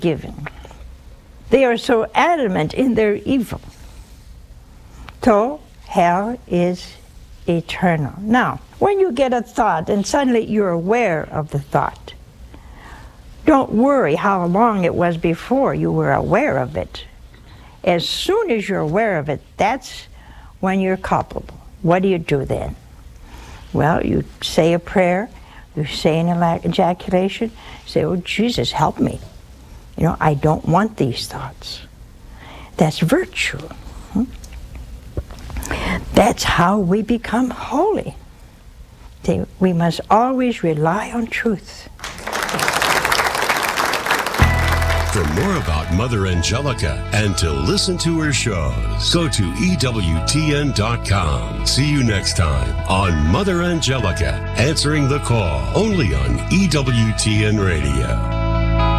given. They are so adamant in their evil. So hell is eternal. Now, when you get a thought and suddenly you're aware of the thought, don't worry how long it was before you were aware of it. As soon as you're aware of it, that's when you're culpable. What do you do then? Well, you say a prayer, you say an ejaculation, say, oh, Jesus, help me. You know, I don't want these thoughts. That's virtue. That's how we become holy. We must always rely on truth. For more about Mother Angelica and to listen to her shows, go to EWTN.com. See you next time on Mother Angelica, answering the call, only on EWTN Radio.